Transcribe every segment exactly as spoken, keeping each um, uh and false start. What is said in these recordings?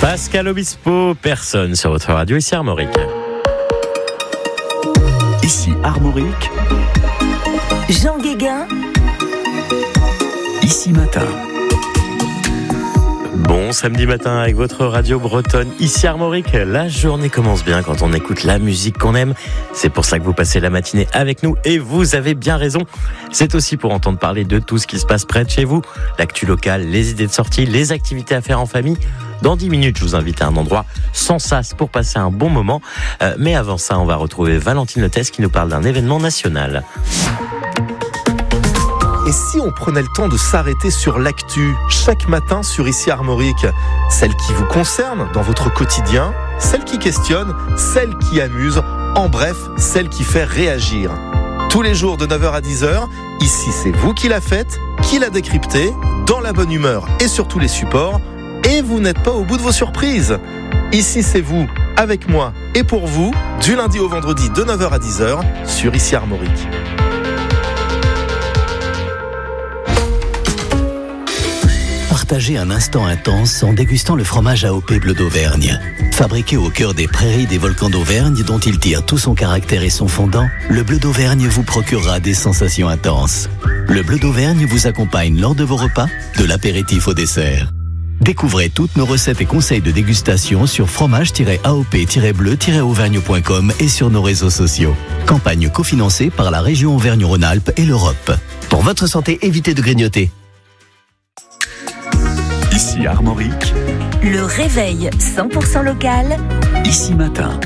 Pascal Obispo, personne sur votre radio, ici Armorique. Ici Armorique. Jean Guéguin. Ici Matin. Bon samedi matin avec votre radio bretonne, ici Armorique. La journée commence bien quand on écoute la musique qu'on aime. C'est pour ça que vous passez la matinée avec nous et vous avez bien raison. C'est aussi pour entendre parler de tout ce qui se passe près de chez vous. L'actu locale, les idées de sortie, les activités à faire en famille. Dans dix minutes, je vous invite à un endroit sans sas pour passer un bon moment. Euh, mais avant ça, on va retrouver Valentine Lotès qui nous parle d'un événement national. Et si on prenait le temps de s'arrêter sur l'actu, chaque matin sur Ici Armorique, celle qui vous concerne dans votre quotidien, celle qui questionne, celle qui amuse, en bref, celle qui fait réagir. Tous les jours de neuf heures à dix heures, ici c'est vous qui la faites, qui la décryptez, dans la bonne humeur et sur tous les supports, et vous n'êtes pas au bout de vos surprises. Ici c'est vous, avec moi et pour vous, du lundi au vendredi de neuf heures à dix heures sur Ici Armorique. Partagez un instant intense en dégustant le fromage A O P Bleu d'Auvergne. Fabriqué au cœur des prairies des volcans d'Auvergne dont il tire tout son caractère et son fondant, le Bleu d'Auvergne vous procurera des sensations intenses. Le Bleu d'Auvergne vous accompagne lors de vos repas, de l'apéritif au dessert. Découvrez toutes nos recettes et conseils de dégustation sur fromage tiret A O P tiret bleu tiret auvergne point com et sur nos réseaux sociaux. Campagne cofinancée par la région Auvergne-Rhône-Alpes et l'Europe. Pour votre santé, évitez de grignoter. Ici Armorique. Le réveil cent pour cent local. Ici Matin.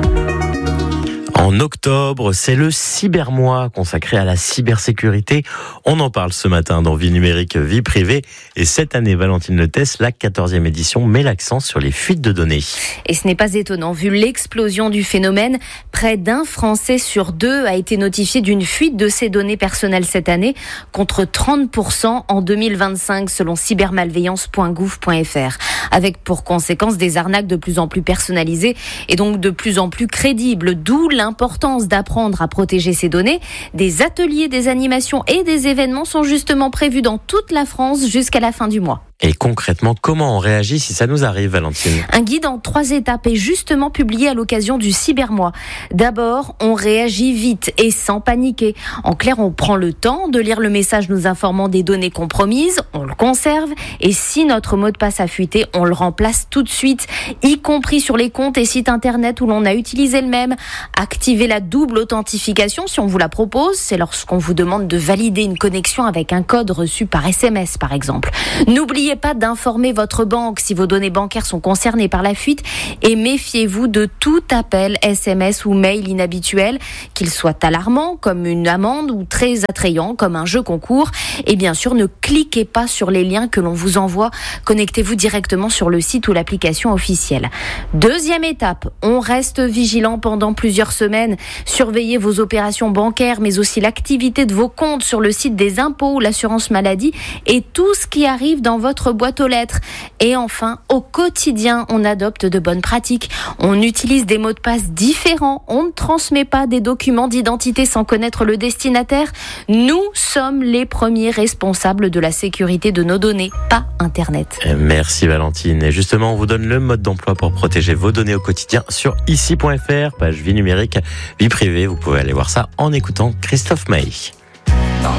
En octobre, c'est le cybermois consacré à la cybersécurité. On en parle ce matin dans Vie numérique, vie privée. Et cette année, Valentine Lotès, la quatorzième édition, met l'accent sur les fuites de données. Et ce n'est pas étonnant, vu l'explosion du phénomène. Près d'un Français sur deux a été notifié d'une fuite de ses données personnelles cette année, contre trente pour cent en deux mille vingt-cinq, selon cybermalveillance point gouv point f r. Avec pour conséquence des arnaques de plus en plus personnalisées et donc de plus en plus crédibles, d'où l'importance d'apprendre à protéger ces données. Des ateliers, des animations et des événements sont justement prévus dans toute la France jusqu'à la fin du mois. Et concrètement, comment on réagit si ça nous arrive, Valentine ? Un guide en trois étapes est justement publié à l'occasion du Cybermois. D'abord, on réagit vite et sans paniquer. En clair, on prend le temps de lire le message nous informant des données compromises, on le conserve, et si notre mot de passe a fuité, on le remplace tout de suite, y compris sur les comptes et sites internet où l'on a utilisé le même. Activez la double authentification si on vous la propose, c'est lorsqu'on vous demande de valider une connexion avec un code reçu par S M S, par exemple. N'oubliez pas d'informer votre banque si vos données bancaires sont concernées par la fuite et méfiez-vous de tout appel S M S ou mail inhabituel, qu'il soit alarmant comme une amende ou très attrayant comme un jeu concours. Et bien sûr, ne cliquez pas sur les liens que l'on vous envoie. Connectez-vous directement sur le site ou l'application officielle. Deuxième étape, on reste vigilant pendant plusieurs semaines. Surveillez vos opérations bancaires mais aussi l'activité de vos comptes sur le site des impôts ou l'assurance maladie et tout ce qui arrive dans votre boîte aux lettres. Et enfin, au quotidien, on adopte de bonnes pratiques. On utilise des mots de passe différents. On ne transmet pas des documents d'identité sans connaître le destinataire. Nous sommes les premiers responsables de la sécurité de nos données, pas Internet. Merci Valentine. Et justement, on vous donne le mode d'emploi pour protéger vos données au quotidien sur ici point f r, page vie numérique, vie privée. Vous pouvez aller voir ça en écoutant Christophe Maé.